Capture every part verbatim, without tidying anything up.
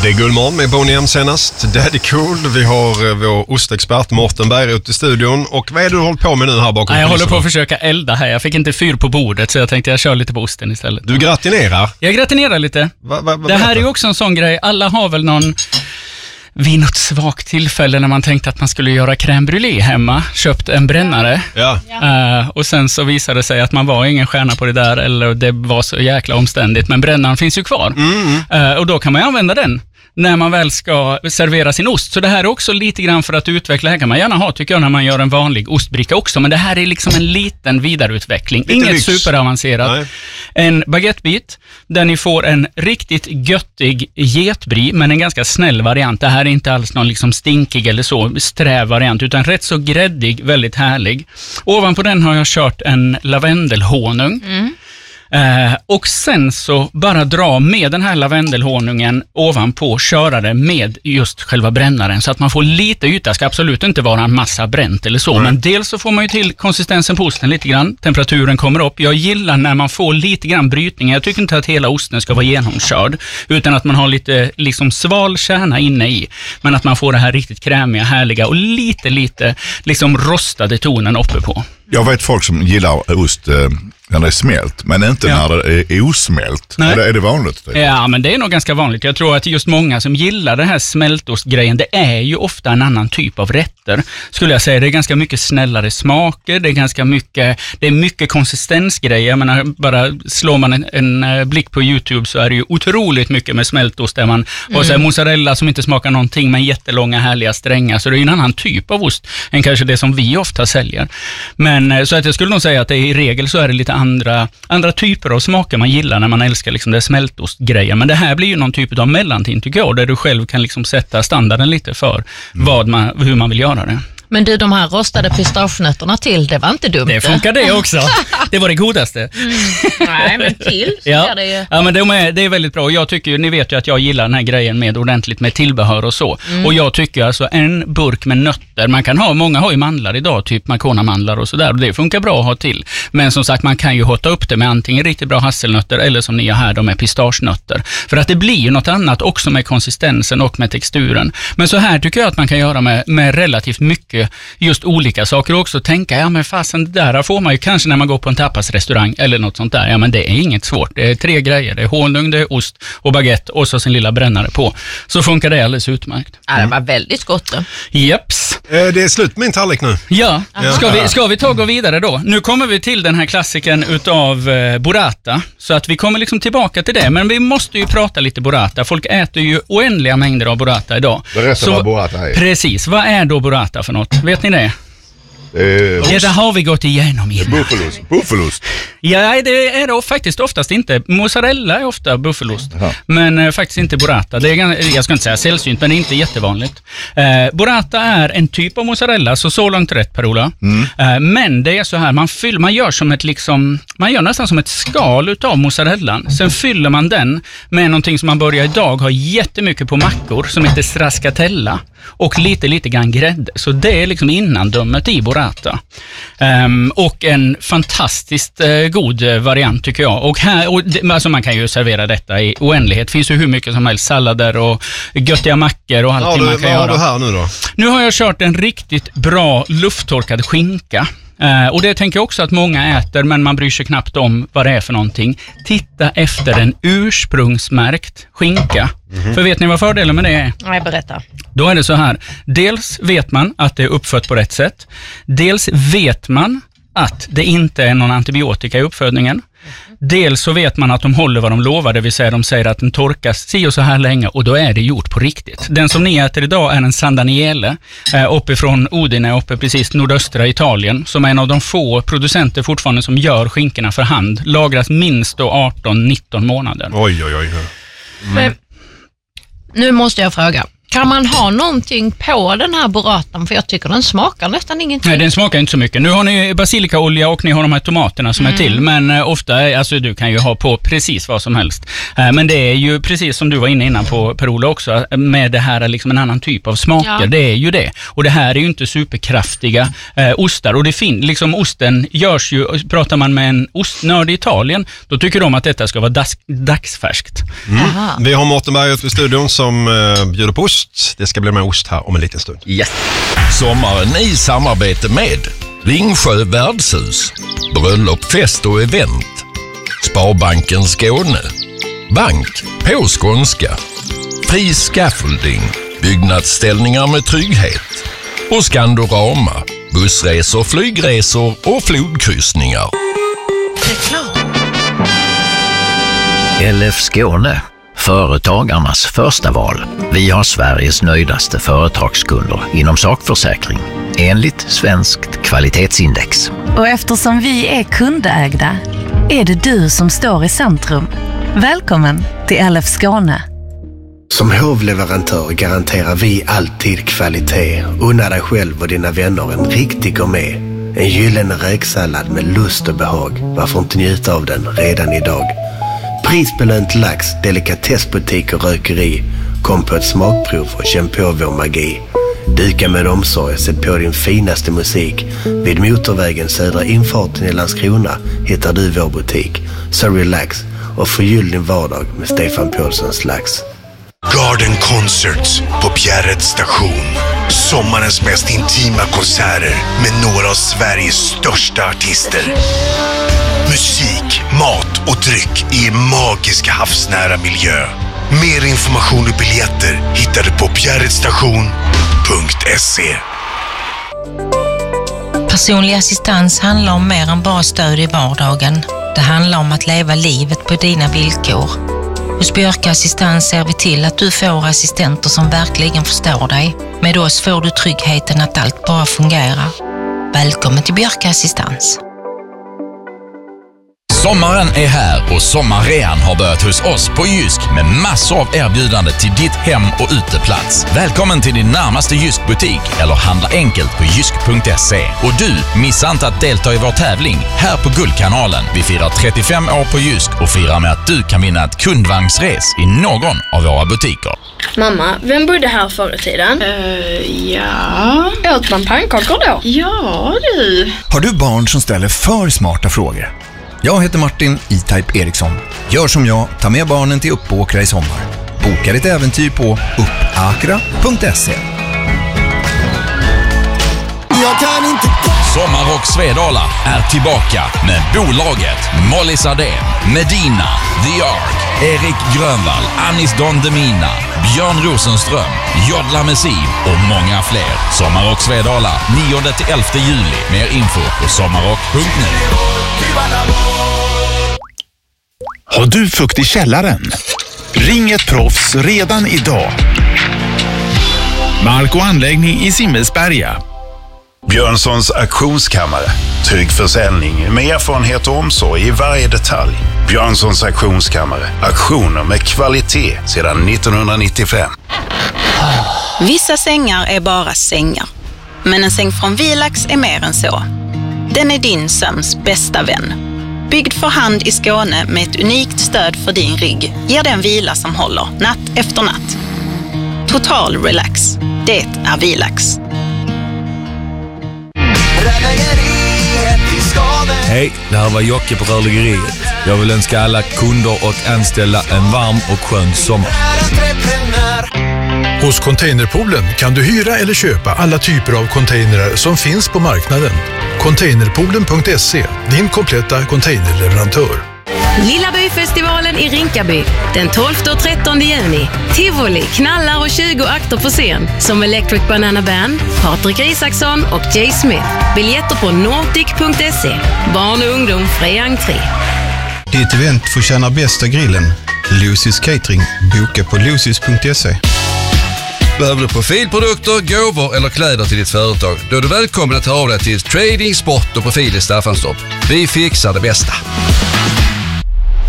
Det är Guldmorgon med Bonnie M senast. Daddy Cool. Vi har vår ostexpert Mårten Berg ute i studion. Och vad är det du håller på med nu här bakom? Nej, jag håller på att försöka elda här. Jag fick inte fyr på bordet så jag tänkte jag kör lite på osten istället. Du gratinerar? Jag gratinerar lite. Va, va, va, det här är ju också en sån grej. Alla har väl någon... vid något svagt tillfälle när man tänkte att man skulle göra crème brûlée hemma, köpt en brännare. Ja. Uh, och sen så visade det sig att man var ingen stjärna på det där, eller det var så jäkla omständigt, men brännaren finns ju kvar. Mm. Uh, och då kan man ju använda den när man väl ska servera sin ost. Så det här är också lite grann för att utveckla. Det kan man gärna ha, tycker jag, när man gör en vanlig ostbricka också. Men det här är liksom en liten vidareutveckling. Lite Inget lyx. Superavancerat. Nej. En baguettebit där ni får en riktigt göttig getbrie, men en ganska snäll variant. Det här är inte alls någon liksom stinkig eller så sträv variant, utan rätt så gräddig, väldigt härlig. Ovanpå den har jag kört en lavendelhonung. Mm. Eh, och sen så bara dra med den här lavendelhonungen ovanpå, köra det med just själva brännaren så att man får lite yta. Ska absolut inte vara en massa bränt eller så, mm. men dels så får man ju till konsistensen på osten lite grann, temperaturen kommer upp. Jag gillar när man får lite grann brytning. Jag tycker inte att hela osten ska vara genomkörd, utan att man har lite liksom sval kärna inne i, men att man får det här riktigt krämiga, härliga och lite lite liksom rostade tonen uppe på. Jag vet folk som gillar ost eh, när det är smält, men inte ja. när det är osmält. Är det, är det vanligt? Typ? Ja, men det är nog ganska vanligt. Jag tror att just många som gillar den här smältostgrejen, det är ju ofta en annan typ av rätter. Skulle jag säga, det är ganska mycket snällare smaker, det är ganska mycket, det är mycket konsistensgrejer. Men bara slår man en, en blick på YouTube så är det ju otroligt mycket med smältost där man mm. har så här mozzarella som inte smakar någonting, men jättelånga härliga strängar. Så det är ju en annan typ av ost än kanske det som vi ofta säljer. Men så att jag skulle nog säga att det i regel så är det lite andra, andra typer av smaker man gillar när man älskar liksom det smältostgrejen. Men det här blir ju någon typ av mellanting, tycker jag, där du själv kan liksom sätta standarden lite för mm. vad man, hur man vill göra det. Men du, de här rostade pistagenötterna till, det var inte dumt. Det funkar det också. Det var det godaste. Mm. Nej, men till så ja. är det ju. Ja, men det är, det är väldigt bra. Jag tycker, ni vet ju att jag gillar den här grejen med ordentligt med tillbehör och så. Mm. Och jag tycker alltså en burk med nötter, man kan ha, många har ju mandlar idag, typ Marcona-mandlar och sådär. Och det funkar bra att ha till. Men som sagt, man kan ju hotta upp det med antingen riktigt bra hasselnötter eller som ni har här, de är pistagenötter. För att det blir ju något annat också med konsistensen och med texturen. Men så här tycker jag att man kan göra med, med relativt mycket just olika saker och också tänka, ja men fasen, det där får man ju kanske när man går på en tapasrestaurang eller något sånt där. Ja, men det är inget svårt. Det är tre grejer. Det är honung, det är ost och baguette och så sin lilla brännare på. Så funkar det alldeles utmärkt. Ja, det var väldigt gott då. Jeps. Det är slut med min tallrik nu. Ja, ska vi, ska vi ta och gå vidare då? Nu kommer vi till den här klassiken utav eh, burrata. Så att vi kommer liksom tillbaka till det. Men vi måste ju prata lite burrata. Folk äter ju oändliga mängder av burrata idag. Berätta vad burrata är. Precis. Vad är då burrata för något? Vet ni det? Eh, ja, det har vi gått igenom innan. Buffelost. Buffelost. Ja, det är det faktiskt oftast inte. Mozzarella är ofta buffelost. Aha. Men eh, faktiskt inte burrata. Det är, jag ska inte säga sällsynt, men det är inte jättevanligt. Eh, burrata är en typ av mozzarella, så så långt rätt, Per-Ola. Mm. Eh, men det är så här, man, fyll, man gör som ett liksom, man gör nästan som ett skal utav mozzarellan. Sen fyller man den med någonting som man börjar idag ha jättemycket på mackor, som heter stracciatella. Och lite, lite grann grädde. Så det är liksom innandömet i burrata. Um, och en fantastiskt uh, god variant tycker jag. Och här, och det, alltså man kan ju servera detta i oändlighet. Det finns ju hur mycket som helst, sallader och göttiga mackor och allting ja, man kan vad göra. Vad har du här nu då? Nu har jag kört en riktigt bra lufttorkad skinka. Uh, och det tänker jag också att många äter, men man bryr sig knappt om vad det är för någonting. Titta efter en ursprungsmärkt skinka. Mm-hmm. För vet ni vad fördelen med det är? Nej, berätta. Då är det så här. Dels vet man att det är uppfött på rätt sätt. Dels vet man att det inte är någon antibiotika i uppfödningen. Dels så vet man att de håller vad de lovar, det vill säga de säger att den torkas si och så här länge, och då är det gjort på riktigt. Den som ni äter idag är en San Daniele eh, uppifrån Udine, uppe precis nordöstra Italien, som är en av de få producenter fortfarande som gör skinkorna för hand. Lagras minst då arton nitton månader. Oj, oj, oj. Mm. Men, nu måste jag fråga. Kan man ha någonting på den här burratan? För jag tycker den smakar nästan ingenting. Nej, den smakar inte så mycket. Nu har ni basilikaolja och ni har de här tomaterna som mm. är till. Men eh, ofta, är, alltså du kan ju ha på precis vad som helst. Eh, men det är ju precis som du var inne innan på, Per-Ola också, med det här liksom en annan typ av smaker. Ja. Det är ju det. Och det här är ju inte superkraftiga eh, ostar. Och det fin- liksom osten görs ju, pratar man med en ostnörd i Italien, då tycker de att detta ska vara dags, dagsfärskt. Mm. Vi har Mårten Berg i studion som eh, bjuder på ost. Det ska bli med ost här om en liten stund. Yes. Sommaren i samarbete med Ringsjö värdshus, bröllop, fest och event, Sparbanken Skåne, Bank på skånska, Fri Scaffolding, byggnadsställningar med trygghet och Skandorama, bussresor, flygresor och flodkryssningar. Reklam. L F Skåne. Företagarnas första val. Vi har Sveriges nöjdaste företagskunder inom sakförsäkring enligt Svenskt kvalitetsindex. Och eftersom vi är kundägda är det du som står i centrum. Välkommen till L F Skåne. Som hovleverantör garanterar vi alltid kvalitet. Unna dig själv och dina vänner en riktig gourmet. En gyllene räksallad med lust och behag. Varför inte njuta av den redan idag? Prisbelönt lax, delikatessbutik och rökeri. Kom på ett smakprov och känn på vår magi. Dyka med omsorg, sätt på din finaste musik. Vid motorvägen södra infarten i Landskrona hittar du vår butik. Så relax och förgyll din vardag med Stefan Paulssons lax. Garden Concerts på Bjärred station. Sommarens mest intima konserter med några av Sveriges största artister. Musik, mat och dryck i magiska havsnära miljö. Mer information och biljetter hittar du på bjärredstation punkt se. Personlig assistans handlar om mer än bara stöd i vardagen. Det handlar om att leva livet på dina villkor. Hos Björka Assistans ser vi till att du får assistenter som verkligen förstår dig. Med oss får du tryggheten att allt bara fungerar. Välkommen till Björka Assistans. Sommaren är här och sommarrean har börjat hos oss på Jysk med massor av erbjudande till ditt hem och uteplats. Välkommen till din närmaste Jysk-butik eller handla enkelt på jysk punkt se. Och du, missa inte att delta i vår tävling här på Guldkanalen. Vi firar trettiofem år på Jysk och firar med att du kan vinna ett kundvagnsres i någon av våra butiker. Mamma, vem bodde här förr i tiden? Uh, ja... Åt man pannkakor då? Ja, du. Har du barn som ställer för smarta frågor? Jag heter Martin E-Type Eriksson. Gör som jag, ta med barnen till Uppåkra i sommar. Boka ditt äventyr på uppakra punkt se. Jag kan inte... Sommarrock Svedala är tillbaka med bolaget Molly Sardén, Medina, The Ark, Erik Grönvall, Anis Don Demina, Björn Rosenström, Jodla Messiv och många fler. Sommarrock Svedala nionde till elfte juli. Mer info på sommarrock punkt nu. Har du fukt i källaren? Ring ett proffs redan idag. Mark och anläggning i Simmelsberga. Björnssons auktionskammare. Trygg försäljning med erfarenhet och omsorg i varje detalj. Björnssons auktionskammare. Auktioner med kvalitet sedan nittonhundranittiofem. Vissa sängar är bara sängar. Men en säng från Vilax är mer än så. Den är din sömns bästa vän. Byggd för hand i Skåne med ett unikt stöd för din rygg ger den vila som håller natt efter natt. Total relax. Det är Vilax. Hej, det här var Jocke på Rörläggeriet. Jag vill önska alla kunder och anställda en varm och skön sommar. Hos Containerpoolen kan du hyra eller köpa alla typer av containrar som finns på marknaden. Containerpoolen punkt se, din kompletta containerleverantör. Lilla byfestivalen i Rinkaby den tolfte och trettonde juni. Tivoli, knallar och tjugo akter på scen som Electric Banana Band, Patrik Isaksson och Jay Smith. Biljetter på nordic punkt se. Barn och ungdom fri entré. Ditt event får tjäna bästa grillen. Lucy's Catering. Boka på lucys punkt se. Behöver du profilprodukter, gåvor eller kläder till ditt företag? Då är du välkommen att ta av dig till Trading, Sport och Profil i Staffanstorp. Vi fixar det bästa.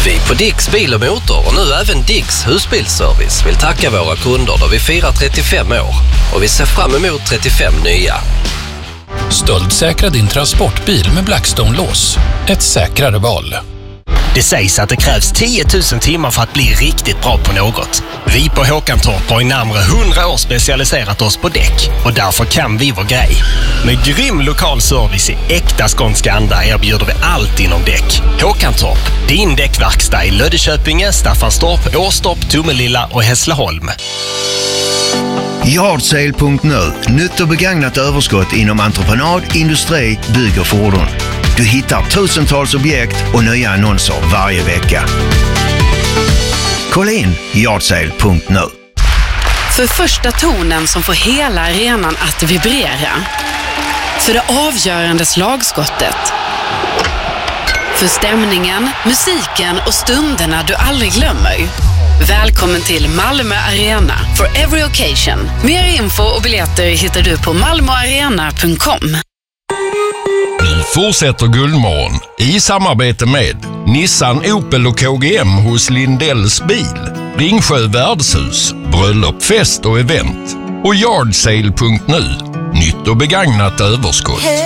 Vi på Dicks Bil och Motor och nu även Dicks Husbilsservice vill tacka våra kunder då vi firar trettiofem år och vi ser fram emot trettiofem nya. Stöldsäkra din transportbil med Blackstone-lås. Ett säkrare val. Det sägs att det krävs tio tusen timmar för att bli riktigt bra på något. Vi på Håkantorp har i närmare hundra år specialiserat oss på däck och därför kan vi vår grej. Med grym lokal service i äkta skånska anda erbjuder vi allt inom däck. Håkantorp, din däckverkstad i Löddeköpinge, Staffanstorp, Åstorp, Tomelilla och Hässleholm. Yardsale punkt nu. Nytt och begagnat överskott inom entreprenad, industri, bygg och fordon. Du hittar tusentals objekt och nya annonser varje vecka. Kolla in Yardsale punkt nu. För första tonen som får hela arenan att vibrera. För det avgörande slagskottet. För stämningen, musiken och stunderna du aldrig glömmer. Välkommen till Malmö Arena for every occasion. Mer info och biljetter hittar du på malmoarena punkt com. Vi fortsätter Guldmorgon i samarbete med Nissan, Opel och K G M hos Lindells bil, Ringsjö värdshus, bröllop, fest och event och Yardsale punkt nu. Nytt och begagnat överskott.